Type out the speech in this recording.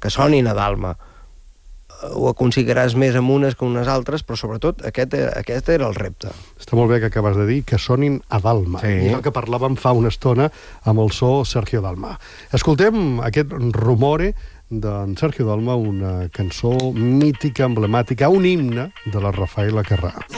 que sonin a Dalma. Ho aconseguiràs més amb unes que unes altres, però sobretot aquest era el repte. Està molt bé que acabes de dir que sonin a Dalma. Sí. I és el que parlàvem fa una estona amb el so Sergio Dalma. Escoltem aquest Rumore d'en Sergio Dalma, una cançó mítica, emblemàtica, un himne de la Rafaela Carrà.